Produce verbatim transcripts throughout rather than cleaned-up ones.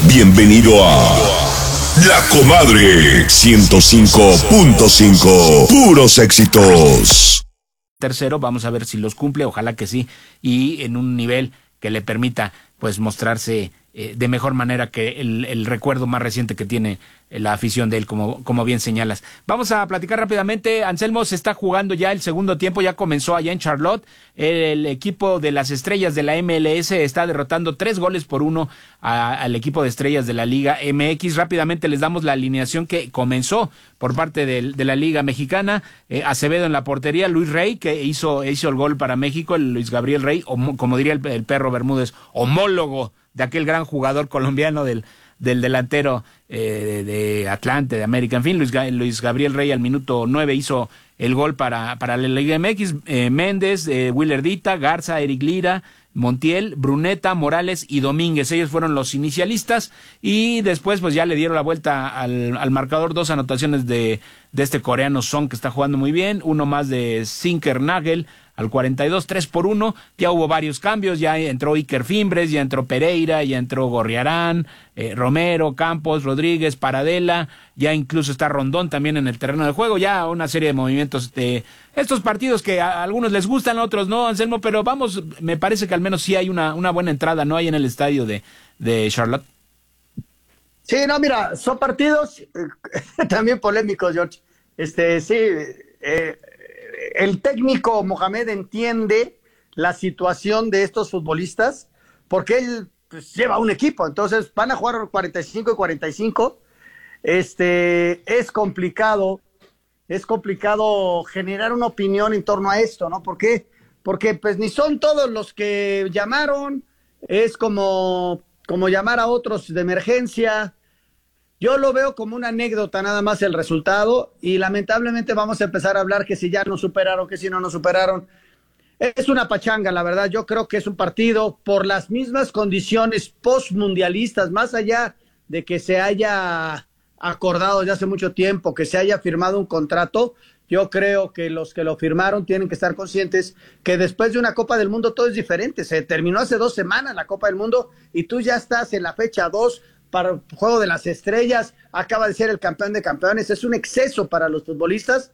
Bienvenido a La Comadre ciento cinco punto cinco. Puros éxitos. Tercero, vamos a ver si los cumple, ojalá que sí, y en un nivel que le permita pues mostrarse eh, de mejor manera que el, el recuerdo más reciente que tiene la afición de él, como, como bien señalas. Vamos a platicar rápidamente. Anselmo, se está jugando ya el segundo tiempo, ya comenzó allá en Charlotte. El equipo de las estrellas de la M L S está derrotando tres goles por uno a, al equipo de estrellas de la Liga M X. Rápidamente les damos la alineación que comenzó por parte de, de la Liga Mexicana. Eh, Acevedo en la portería, Luis Rey, que hizo, hizo el gol para México, el Luis Gabriel Rey, o, como diría el, el perro Bermúdez, homólogo de aquel gran jugador colombiano del del delantero eh, de, de Atlante, de América. En fin, Luis, Luis Gabriel Rey al minuto nueve hizo el gol para, para la Liga M X. Eh, Méndez, eh, Willerdita, Garza, Eric Lira, Montiel, Bruneta, Morales y Domínguez. Ellos fueron los inicialistas y después pues ya le dieron la vuelta al, al marcador. Dos anotaciones de, de este coreano Son, que está jugando muy bien. Uno más de Zinker Nagel al cuarenta y dos, tres por uno. Ya hubo varios cambios, ya entró Iker Fimbres, ya entró Pereira, ya entró Gorriarán, eh, Romero, Campos, Rodríguez, Paradela, ya incluso está Rondón también en el terreno de juego. Ya una serie de movimientos de estos partidos que a algunos les gustan, a otros no, Anselmo, pero vamos, me parece que al menos sí hay una, una buena entrada, ¿no? Hay en el estadio de, de Charlotte. Sí, no, mira, son partidos eh, también polémicos, George. Este, sí, eh, el técnico Mohamed entiende la situación de estos futbolistas porque él pues, lleva un equipo, entonces van a jugar cuarenta y cinco y cuarenta y cinco. Este, es complicado, es complicado generar una opinión en torno a esto, ¿no? ¿Por qué? Porque pues ni son todos los que llamaron, es como, como llamar a otros de emergencia. Yo lo veo como una anécdota nada más el resultado y lamentablemente vamos a empezar a hablar que si ya no superaron, que si no nos superaron. Es una pachanga, la verdad. Yo creo que es un partido por las mismas condiciones postmundialistas, más allá de que se haya acordado ya hace mucho tiempo, que se haya firmado un contrato. Yo creo que los que lo firmaron tienen que estar conscientes que después de una Copa del Mundo todo es diferente. Se terminó hace dos semanas la Copa del Mundo y tú ya estás en la fecha dos para el Juego de las Estrellas, acaba de ser el campeón de campeones, es un exceso para los futbolistas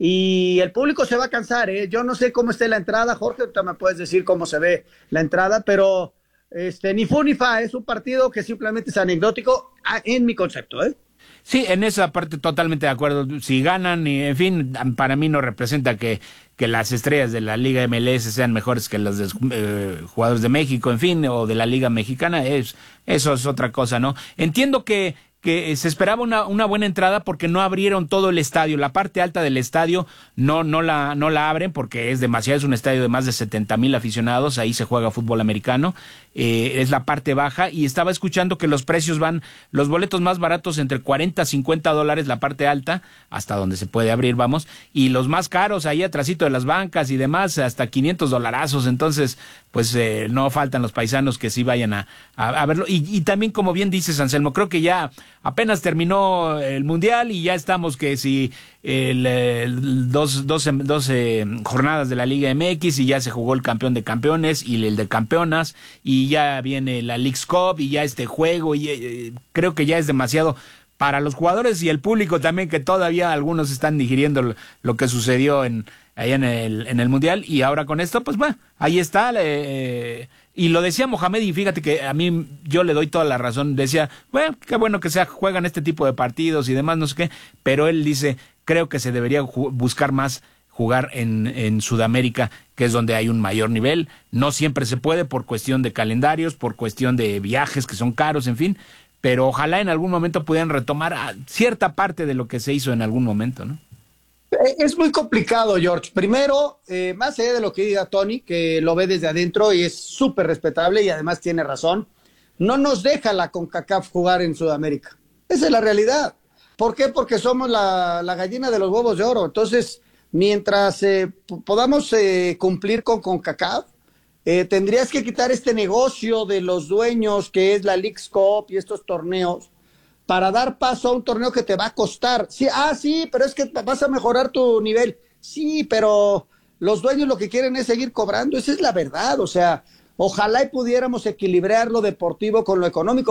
y el público se va a cansar, ¿eh? Yo no sé cómo esté la entrada, Jorge, ahorita me puedes decir cómo se ve la entrada, pero este, ni fu ni fa, es un partido que simplemente es anecdótico en mi concepto, ¿eh? Sí, en esa parte totalmente de acuerdo. Si ganan, y en fin, para mí no representa que, que las estrellas de la Liga M L S sean mejores que los de, eh, jugadores de México, en fin, o de la Liga Mexicana. Es, eso es otra cosa, ¿no? Entiendo que que se esperaba una, una buena entrada porque no abrieron todo el estadio, la parte alta del estadio no, no la, no la abren porque es demasiado, es un estadio de más de setenta mil aficionados, ahí se juega fútbol americano, eh, es la parte baja y estaba escuchando que los precios van, los boletos más baratos entre cuarenta a cincuenta dólares la parte alta, hasta donde se puede abrir, vamos, y los más caros ahí atrasito de las bancas y demás, hasta quinientos dolarazos, entonces pues eh, no faltan los paisanos que sí vayan a, a, a verlo, y, y también como bien dices Anselmo, creo que ya apenas terminó el Mundial y ya estamos que si el, el dos, doce, doce jornadas de la Liga M X y ya se jugó el campeón de campeones y el de campeonas y ya viene la Leagues Cup y ya este juego y eh, creo que ya es demasiado para los jugadores y el público también, que todavía algunos están digiriendo lo, lo que sucedió en allá en el, en el Mundial, y ahora con esto, pues bueno, ahí está, eh, y lo decía Mohamed, y fíjate que a mí yo le doy toda la razón, decía, bueno, qué bueno que se juegan este tipo de partidos y demás, no sé qué, pero él dice, creo que se debería buscar más jugar en, en Sudamérica, que es donde hay un mayor nivel, no siempre se puede por cuestión de calendarios, por cuestión de viajes que son caros, en fin, pero ojalá en algún momento pudieran retomar cierta parte de lo que se hizo en algún momento, ¿no? Es muy complicado, George. Primero, eh, más allá de lo que diga Tony, que lo ve desde adentro y es súper respetable y además tiene razón, no nos deja la CONCACAF jugar en Sudamérica. Esa es la realidad. ¿Por qué? Porque somos la, la gallina de los huevos de oro. Entonces, mientras eh, podamos eh, cumplir con CONCACAF, eh, tendrías que quitar este negocio de los dueños que es la Leagues Cup y estos torneos, para dar paso a un torneo que te va a costar. Sí, ah, sí, pero es que vas a mejorar tu nivel. Sí, pero los dueños lo que quieren es seguir cobrando. Esa es la verdad. O sea, ojalá y pudiéramos equilibrar lo deportivo con lo económico.